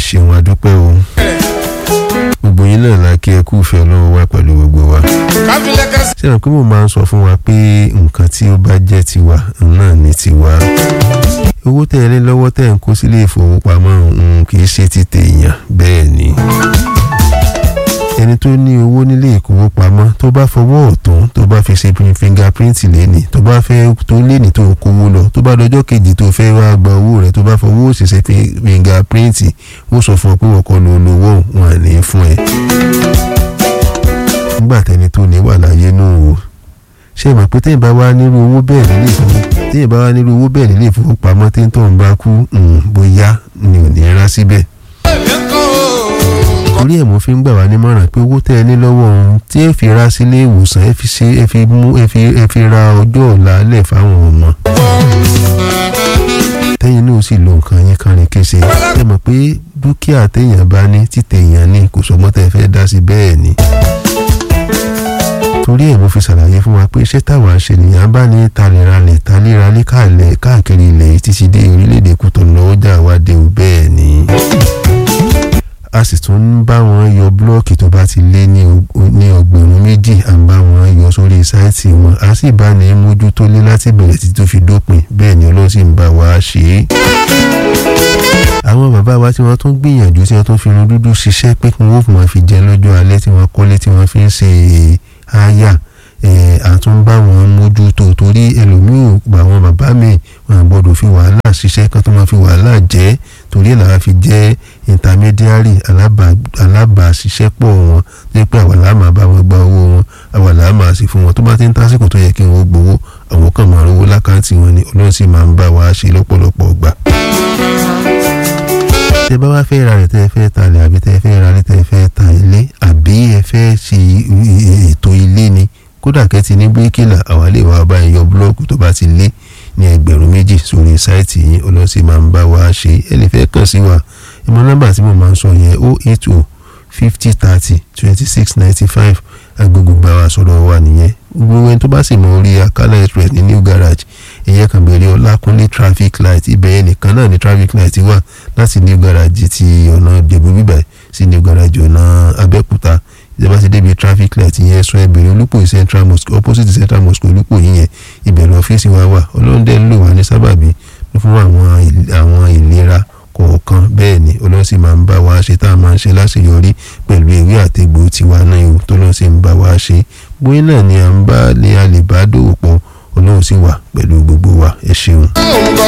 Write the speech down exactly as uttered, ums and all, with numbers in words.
ṣeun adúpẹ́ o gbogbo yín náà la kí ẹ kú ìfẹ́ Ọlọ́run wá pẹ̀lú gbogbo wa. ṣé ẹ pé mo máa ń sọ fún wa pé nǹkan tí ó bá jẹ́ tiwa náà ní tiwa. owó tẹ̀ ẹ́ lé lọ́wọ́ tẹ̀ ń kó sílé ìfowópamọ́ kì í ṣe ti tèèyàn bẹ́ẹ̀ ni. ẹni tó ní owó nílé ìkówópamọ́ tó bá fọwọ́ ọ̀tún tó bá fi ṣe fingerprint lẹ́nì tó bá fẹ́ tó lẹ́nì tó kówó lọ tó bá dọjọ́ kejì tó fẹ́ wá gba owó rẹ̀ tó bá fọwọ́ òsì ṣe fingerprint wọ́n sọ fún ọ pé wọ́n kọ́ ló lówó wọn à ní fún ẹ. nígbà tẹni tó ní wà láyé náà o ṣé mọ̀ pé téèyàn bá wá nírú owó bẹ́ẹ̀ nílé ìfowópamọ́ téèyàn bá wá nírú owó bẹ́ẹ̀ nílé ìfowópamọ́ téèyàn tó ń bá kú bóyá ni ò ní rán síbẹ̀. orí ẹ̀ mo fi ń gbà wá nímọ̀ràn pé owó tẹ́ ẹ ní lọ́wọ́ ohun tí ẹ fi ra sílé ìwòsàn ẹ fi ṣe ẹ fi mú ẹ fi ẹ fi ra ọjọ́ ọ̀la lẹ̀ fáwọn ọmọ. tẹ́yìn náà sì lo nǹkan yín kan rìn kése ẹ mọ̀ pé dúkìá téèyàn bá ní títẹ̀yàn ní kò sọgbọ́n tẹ́ fẹ́ dá sí bẹ́ẹ̀ ni. torí ẹ̀ mo fi ṣàlàyé fún wa pé iṣẹ́ táwa ṣe nìyẹn bá ní talẹ̀ralẹ̀ taléralẹ̀ káàlẹ̀ káàkiri ilẹ̀ títí dé orílẹ̀-èdè Kútọ̀nù ọjà wa dé o bẹ́ẹ̀ ni. a sì tún ń bá wọn yọ búlọ́ọ̀kì tó bá ti lé ní ọgbọ̀n méjì à ń bá wọn yọ sórí sáìtì wọn a sì bá ní mójútó lé láti bẹ̀rẹ̀ títí tó fi dópin bẹ́ẹ̀ ni Ọlọ́run sì ń bá wa ṣe é. àwọn bàbá wa tí wọ́n tún gbìyànjú tí wọ́n tún fi irun dúdú ṣiṣẹ́ pé kí wọ́n máa fi jẹ lọ́jọ́ alẹ́ tí wọ́n kọ́lé tí wọ́n fi ń ṣe àyà àtúnbá wọn mójútó torí ẹlòmíì àwọn bàbá mi wọn gbọ́dọ̀ fi wàhálà ṣiṣẹ́ kan tó máa fi wàhálà jẹ́ torí làá fi jẹ́ intermediary alábàáṣiṣẹ́pọ̀ wọn jẹ́ pé àwa làá máa bá wọn gba owó wọn àwa làá máa sì fún wọn tó bá ti ń tásìkò tó yẹ kí wọ́n gbowó àwọn kan máa rówó lákàntì wọn ni Ọlọ́run sì máa ń bá wa ṣe lọ́pọ̀lọpọ̀ gbà. tẹ bá wá fẹ́ ra rẹ̀ tẹ́ ẹ fẹ́ ta ilẹ̀ àbí tẹ́ ẹ fẹ́ ra rẹ̀ tẹ́ ẹ fẹ́ ta ilé àbí ẹ fẹ́ ṣe ètò ilé ni kódà kẹ́tì ní bíríkìlà àwa lè wá bá yọ búlọ́ọ̀kù tó bá ti lé ní ẹgbẹ̀rún méjì sórí sáìtì yín Ọlọ́run sì máa ń bá wa ṣe ẹ lè fẹ́ kàn sí wa ìmọ̀ nọ́mbà tí mo máa ń sọ yẹn o eight o fifty thirty twenty six ninety five agbègbè bá wa sọ̀rọ̀ wa nìyẹn gbogbo ẹni tó bá sì mọ orí Akala Express ní New Garage ẹ̀yẹ kan bẹ̀rẹ̀ Ọlákúnlé traffic light ibẹ̀ yẹn nìkan náà ni traffic light wà láti New Garage ti ọ̀nà Jẹ̀bú bíbẹ̀ sí New Garage ọ̀nà Abẹ́òkúta ìjọba ti débi traffic light yẹn sọ ẹbẹ̀rẹ̀ Olúpòyí Central Mosque opposite Central Mosque Olúpòyí yẹn ìbẹ̀rẹ̀ ọ́fíìsì wa wà Ọlọ́run dẹ̀ ń lò wá ní sábàbí fún àwọn ìlera kọ̀ọ̀kan bẹ́ẹ̀ ni Ọlọ́run sì máa ń bá wa ṣe tá a máa ń ṣe láṣeyọrí pẹ̀lú ewé àtegbò tiwa náà yòó tó lọ́n sì ń bá wa ṣe bóyá náà ni à ń bá ní a lè bá dòwò pọ̀ Ọlọ́run sì wà pẹ̀lú gbogbo wa ẹ ṣeun.